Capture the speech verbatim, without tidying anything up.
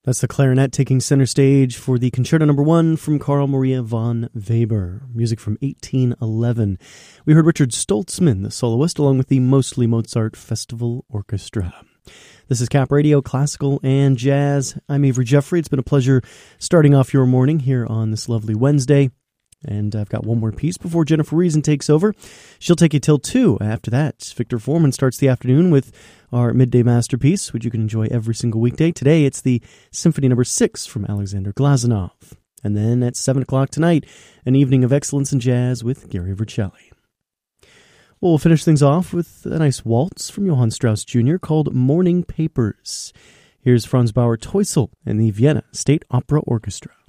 That's the clarinet taking center stage for the Concerto Number One from Carl Maria von Weber, music from eighteen eleven. We heard Richard Stoltzman, the soloist, along with the Mostly Mozart Festival Orchestra. This is Cap Radio, Classical and Jazz. I'm Avery Jeffrey. It's been a pleasure starting off your morning here on this lovely Wednesday. And I've got one more piece before Jennifer Reason takes over. She'll take you till two. After that, Victor Foreman starts the afternoon with our midday masterpiece, which you can enjoy every single weekday. Today, it's the Symphony Number Six from Alexander Glazunov. And then at seven o'clock tonight, an evening of excellence in jazz with Gary Vercelli. Well, we'll finish things off with a nice waltz from Johann Strauss Junior called Morning Papers. Here's Franz Bauer Teusel and the Vienna State Opera Orchestra.